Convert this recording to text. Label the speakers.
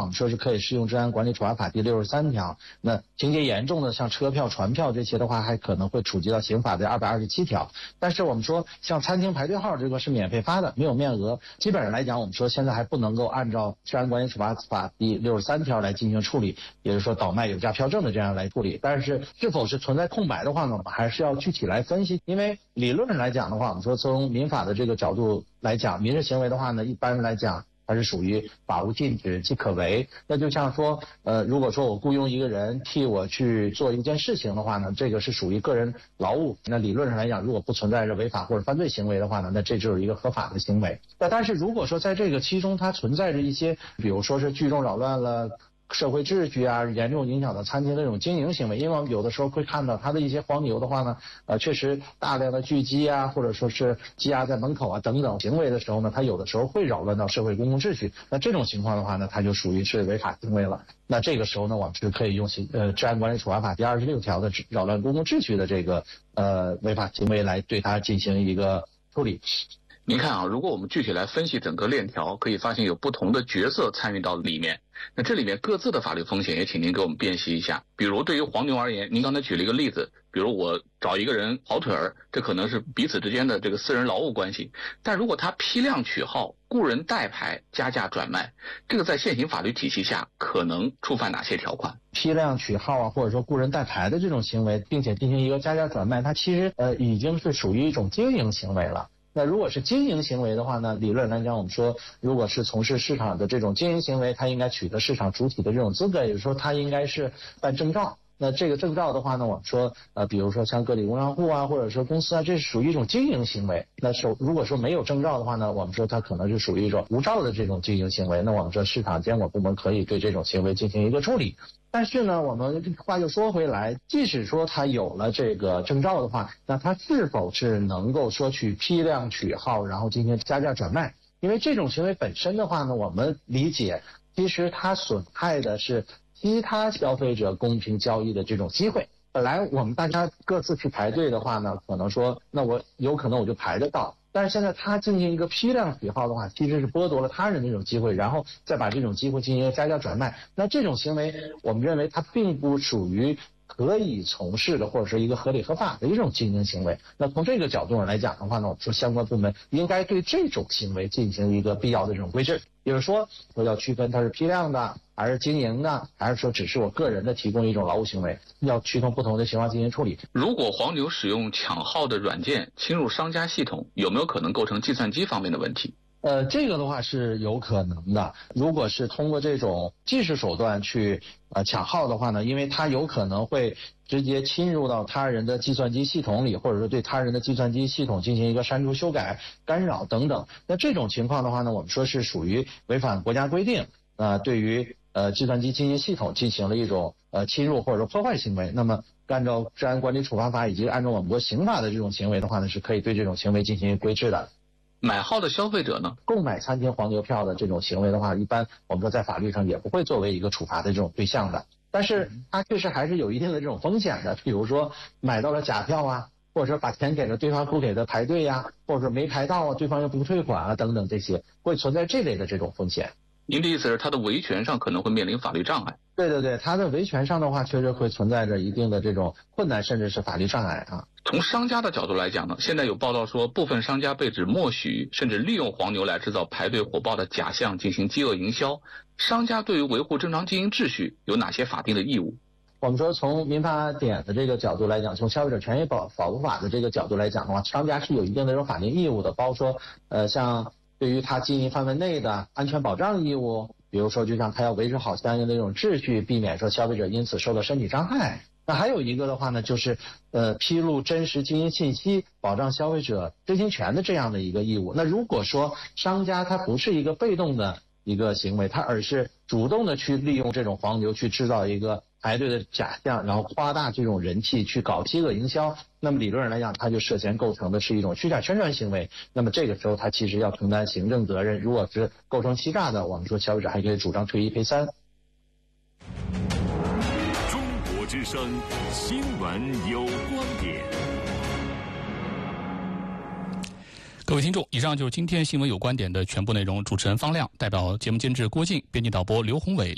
Speaker 1: 们说是可以适用治安管理处罚法第63条。那情节严重的像车票、传票这些的话，还可能会触及到刑法的227条。但是我们说像餐厅排队号这个是免费发的，没有面额，基本上来讲我们说现在还不能够按照治安管理处罚法第63条来进行处理，也就是说倒卖有价票证的这样来处理。但是是否是存在空白的话呢，我们还是要具体来分析。因为理论上来讲的话，我们说从民法的这个角度来讲，民事行为的话呢，一般来讲它是属于法无禁止即可为。那就像说如果说我雇佣一个人替我去做一件事情的话呢，这个是属于个人劳务，那理论上来讲如果不存在着违法或者犯罪行为的话呢，那这就是一个合法的行为。但是如果说在这个其中它存在着一些比如说是聚众扰乱了社会秩序啊，严重影响到餐厅的这种经营行为。因为我们有的时候会看到它的一些黄牛的话呢，确实大量的聚集啊，或者说是积压在门口啊等等行为的时候呢，它有的时候会扰乱到社会公共秩序。那这种情况的话呢，它就属于是违法行为了。那这个时候呢，我们是可以用治安管理处罚法第26条的扰乱公共秩序的这个违法行为来对它进行一个处理。
Speaker 2: 您看啊，如果我们具体来分析整个链条，可以发现有不同的角色参与到里面。那这里面各自的法律风险也请您给我们辨析一下。比如对于黄牛而言，您刚才举了一个例子，比如我找一个人跑腿儿，这可能是彼此之间的这个私人劳务关系。但如果他批量取号、雇人代牌、加价转卖，这个在现行法律体系下可能触犯哪些条款？
Speaker 1: 批量取号啊，或者说雇人代牌的这种行为，并且进行一个加价转卖，它其实已经是属于一种经营行为了。那如果是经营行为的话呢，理论来讲我们说如果是从事市场的这种经营行为，它应该取得市场主体的这种资格，也就是说它应该是办证照。那这个证照的话呢，我们说比如说像个体工商户啊，或者说公司啊，这是属于一种经营行为。那如果说没有证照的话呢，我们说它可能是属于一种无照的这种经营行为。那我们说市场监管部门可以对这种行为进行一个处理。但是呢，我们话又说回来，即使说他有了这个证照的话，那他是否是能够说去批量取号，然后进行加价转卖？因为这种行为本身的话呢，我们理解其实它损害的是其他消费者公平交易的这种机会。本来我们大家各自去排队的话呢，可能说那我有可能我就排得到，但是现在他进行一个批量取号的话，其实是剥夺了他人的这种机会，然后再把这种机会进行加价转卖。那这种行为我们认为它并不属于可以从事的或者是一个合理合法的一种经营行为。那从这个角度上来讲的话呢，我们说相关部门应该对这种行为进行一个必要的这种规制，也就是说要区分它是批量的还是经营的，还是说只是我个人的提供一种劳务行为，要区分不同的情况进行处理。
Speaker 2: 如果黄牛使用抢号的软件侵入商家系统，有没有可能构成计算机方面的问题？
Speaker 1: 这个的话是有可能的。如果是通过这种技术手段去抢号的话呢，因为它有可能会直接侵入到他人的计算机系统里，或者说对他人的计算机系统进行一个删除、修改、干扰等等。那这种情况的话呢，我们说是属于违反国家规定，对于计算机经营系统进行了一种侵入或者说破坏行为。那么按照治安管理处罚法以及按照我们国刑法的这种行为的话呢，是可以对这种行为进行规制的。
Speaker 2: 买号的消费者呢，
Speaker 1: 购买餐厅黄牛票的这种行为的话，一般我们说在法律上也不会作为一个处罚的这种对象的。但是它确实还是有一定的这种风险的，比如说买到了假票啊，或者说把钱给了对方不给他排队呀，或者说没排到啊，对方又不退款啊等等，这些会存在这类的这种风险。
Speaker 2: 您的意思是他的维权上可能会面临法律障碍？
Speaker 1: 对对对，他的维权上的话确实会存在着一定的这种困难，甚至是法律障碍啊。
Speaker 2: 从商家的角度来讲呢，现在有报道说部分商家被指默许甚至利用黄牛来制造排队火爆的假象进行饥饿营销。商家对于维护正常经营秩序有哪些法定的义务？
Speaker 1: 我们说从民法典的这个角度来讲，从消费者权益保护法的这个角度来讲的话，商家是有一定的这种法定义务的，包括说像对于他经营范围内的安全保障义务，比如说就像他要维持好相应的这种秩序，避免说消费者因此受到身体伤害。那还有一个的话呢，就是披露真实经营信息，保障消费者知情权的这样的一个义务。那如果说商家他不是一个被动的一个行为，他而是主动的去利用这种黄牛去制造一个排队的假象，然后夸大这种人气去搞饥饿营销，那么理论上来讲，他就涉嫌构成的是一种虚假宣传行为。那么这个时候他其实要承担行政责任，如果是构成欺诈的，我们说消费者还可以主张退一赔三。
Speaker 3: 中国之声新闻有观点。
Speaker 4: 各位听众，以上就是今天新闻有观点的全部内容。主持人方亮，代表节目监制郭靖，编辑导播刘宏伟。